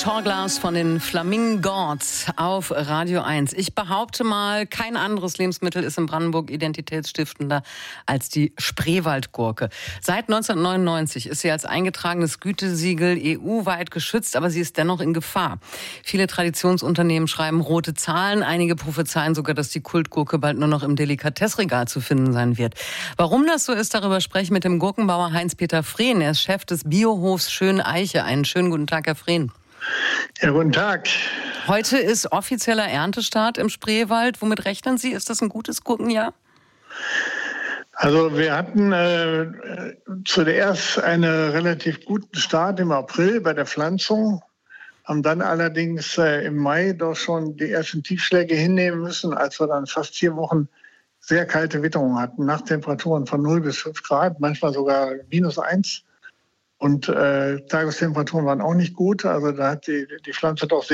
Torglas von den Flamingos auf Radio 1. Ich behaupte mal, kein anderes Lebensmittel ist in Brandenburg identitätsstiftender als die Spreewaldgurke. Seit 1999 ist sie als eingetragenes Gütesiegel EU-weit geschützt, aber sie ist dennoch in Gefahr. Viele Traditionsunternehmen schreiben rote Zahlen. Einige prophezeien sogar, dass die Kultgurke bald nur noch im Delikatessregal zu finden sein wird. Warum das so ist, darüber spreche ich mit dem Gurkenbauer Heinz-Peter Frehn. Er ist Chef des Biohofs Schöneiche. Einen schönen guten Tag, Herr Frehn. Ja, guten Tag. Heute ist offizieller Erntestart im Spreewald. Womit rechnen Sie? Ist das ein gutes Gurkenjahr? Also wir hatten zuerst einen relativ guten Start im April bei der Pflanzung, haben dann allerdings im Mai doch schon die ersten Tiefschläge hinnehmen müssen, als wir dann fast 4 Wochen sehr kalte Witterung hatten, Nachttemperaturen von 0 bis 5 Grad, manchmal sogar -1. Und Tagestemperaturen waren auch nicht gut. Also da hat die Pflanze doch sehr